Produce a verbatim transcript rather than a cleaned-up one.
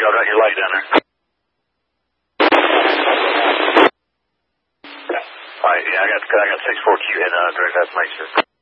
y'all got your light down there. All right, yeah, I got I got six four Q heading uh, direct out to Meister.